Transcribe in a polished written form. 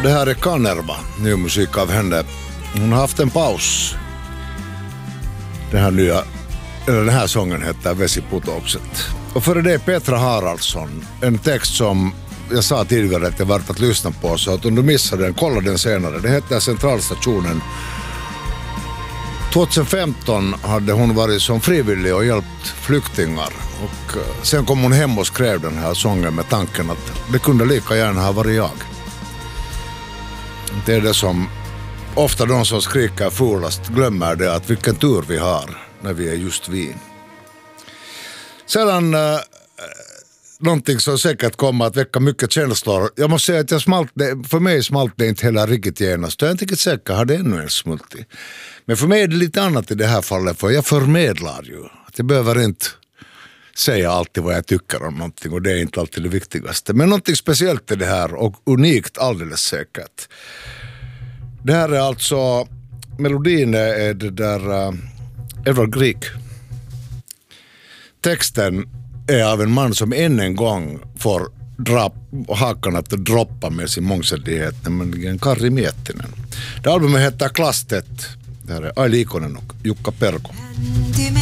Det här är Kanerva, ny musik av henne. Hon har haft en paus. Den här sången heter Vesiputokset. Och för det är Petra Haraldsson, en text som jag sa tidigare att det var att lyssna på, så att om du missar den, kolla den senare. Det heter Centralstationen. 2015 hade hon varit som frivillig och hjälpt flyktingar, och sen kom hon hem och skrev den här sången med tanken att det kunde lika gärna ha varit jag. Det är det som ofta de som skriker fulast glömmer, det att vilken tur vi har när vi är just vi. Sedan någonting som säkert kommer att väcka mycket känslor. Jag måste säga att för mig smalt det inte hela riktigt genast. Jag är inte riktigt säker, har det ännu en smultit. Men för mig är det lite annat i det här fallet, för jag förmedlar ju. Att jag behöver inte säga alltid vad jag tycker om någonting, och det är inte alltid det viktigaste. Men någonting speciellt är det här, och unikt alldeles säkert. Det här är alltså, melodin är det där Edvard Grieg. Texten är av en man som än en gång får hakan att droppa med sin mångsidighet, nämligen Kari Miettinen. Det albumet heter Klastet. Det här är Aili Ikonen och Jukka Perko.